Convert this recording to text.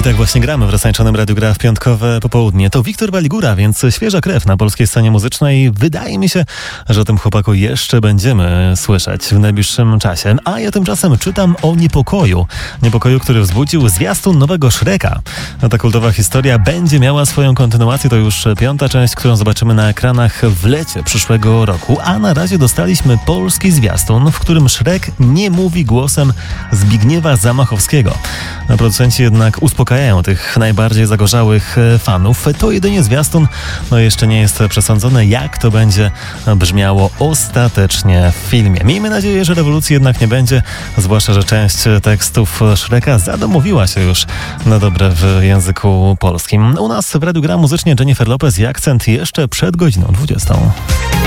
I tak właśnie gramy w roztańczonym Radiu Gra w piątkowe popołudnie. To Wiktor Baligura, więc świeża krew na polskiej scenie muzycznej. Wydaje mi się, że o tym chłopaku jeszcze będziemy słyszeć w najbliższym czasie. A ja tymczasem czytam o niepokoju. Niepokoju, który wzbudził zwiastun nowego Shreka. Ta kultowa historia będzie miała swoją kontynuację. To już 5. część, którą zobaczymy na ekranach w lecie przyszłego roku. A na razie dostaliśmy polski zwiastun, w którym Shrek nie mówi głosem Zbigniewa Zamachowskiego. Producenci jednak uspokajają tych najbardziej zagorzałych fanów. To jedynie zwiastun, jeszcze nie jest przesądzone, jak to będzie brzmiało ostatecznie w filmie. Miejmy nadzieję, że rewolucji jednak nie będzie, zwłaszcza, że część tekstów Shreka zadomowiła się już na dobre w języku polskim. U nas w Radiu Gra muzycznie Jennifer Lopez i Akcent jeszcze przed godziną 20.